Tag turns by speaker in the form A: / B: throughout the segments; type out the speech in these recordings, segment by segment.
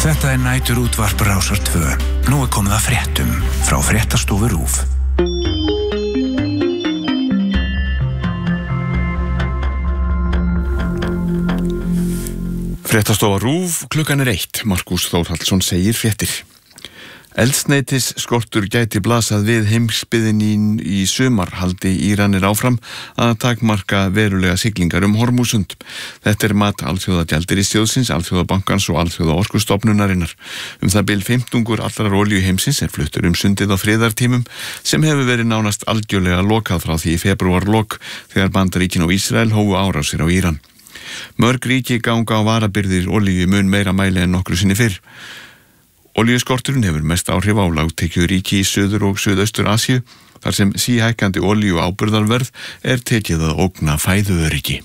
A: Þetta næturútvarp Rásar 2. Nú komið að fréttum frá Fréttastofu RÚV.
B: Fréttastofa RÚV, klukkan 1. Markús Þórhallsson segir fréttir. Eldsneytis skortur gæti blasað við heimsbyggðin í sumar haldi Íranir áfram að takmarka verulega siglingar Hormúsund. Þetta mat Alþjóðagjaldeyrissjóðsins, Alþjóðabankans og Alþjóðaorkustofnunarinnar. Það bil 15 allrar olíu heimsins fluttur sundið á friðartímum sem hefur verið nánast algjörlega lokað frá því í febrúarlok þegar Bandaríkin og Ísrael hófu árásir á Íran. Mörg ríki ganga á varabirgðir olíu mun meira mæli en nokkru sinni fyrr. Olíuskorturinn hefur mest áhrif á lágtekjuríki í Suður- og Suðaustur-Asíu, þar sem síhækkandi olíu áburðarverð tekið að ógna fæðuöryggi.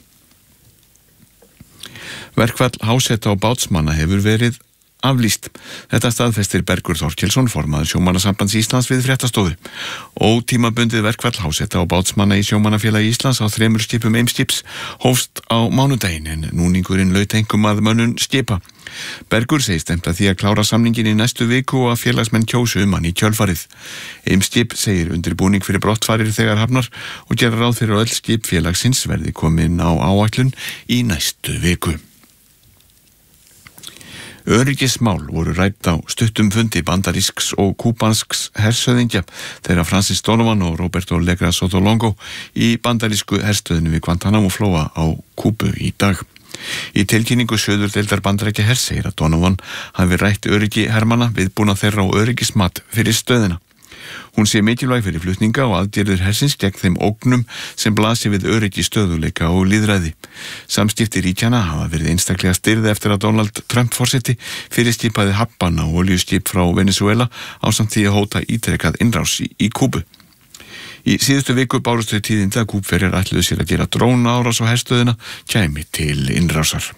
B: Verkfall háseta og bátsmanna hefur verið aflýst. Þetta staðfestir Bergur Þorkelsson, formaður Sjómannasambands Íslands við Fréttastofu. Ótímabundið verkfall háseta og bátsmanna í Sjómannafélagi Íslands á 3 skipum Eimskips hófst á mánudaginn en núningurinn laut einkum að mönnun skipa. Bergur segist stefnt að því að klára samningin í næstu viku og að félagsmenn kjósu hann í kjölfarið. Eimskip segir undirbúning fyrir brottfarir þegar hafnar og gera ráð fyrir öll skip félagsins verði komin á áætlun í næstu viku. Öryggismál voru rædd á stuttum fundi bandarísks og kúbansks hershöfðingja þeirra Francis Donovan og Roberto Legra Sotolongo í bandarísku herstöðinu við Guantanamo-flóa á Kúbu í dag. Í tilkynningu suðurdeildar Bandaríkjahers segir að Donovan hafi rætt öryggi hermanna, viðbúnað þeirra og öryggismat fyrir stöðina. Hún sé mikilvæg fyrir flutninga og aðgerðir hersins gegn þeim ógnum sem blasi við öryggi, stöðuleika og lýðræði. Samskipti ríkjanna hafa verið einstaklega stirð eftir að Donald Trump forseti fyrirskipaði hafnbann á olíuskip frá Venezuela ásamt því að hóta ítrekað innrás í Kúbu. Í síðustu viku bárust þau tíðindi að Kúbverjar ætluðu sér að gera drónaárás á herstöðina kæmi til innrásar.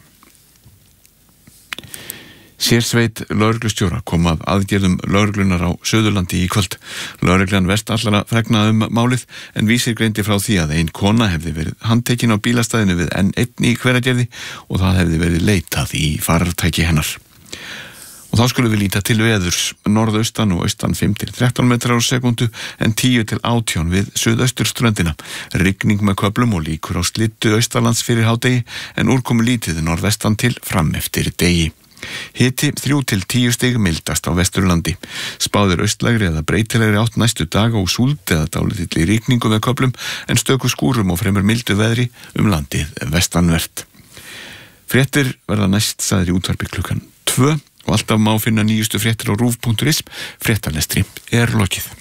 B: Sérsveit lögreglustjóra kom að aðgerðum lögreglunar á Suðurlandi í kvöld. Lögreglan verst allara fregna málið en vísir greindi frá því að ein kona hefði verið handtekin á bílastæðinu við N1 í Hveragerði og það hefði verið leitað í farartæki hennar. Og þá skulum við líta til veðurs. Norðaustan og austan 5-13 metrar á sekundu en 10-18 við suðausturströndina. Rigning með köflum og líkur á slittu austalands fyrir hádegi en úrkomu lítið norðvestan til fram eftir degi. Hiti 3-10 stig mildast á Vesturlandi. Spáður austlægri eða breytilegri átt næstu daga og súld eða dálítilli rigningu með köflum en stöku skúrum og fremur mildu veðri landið vestanvert. Fréttir verða næst sagðir í útvarpi klukkan 2 og alltaf má finna nýjustu fréttir á rúv.is. Fréttalestri lokið.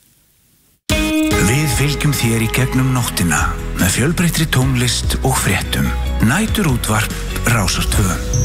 A: Við fylgjum þér í gegnum nóttina með fjölbreyttri tónlist og fréttum. Næturútvarp Rásar 2.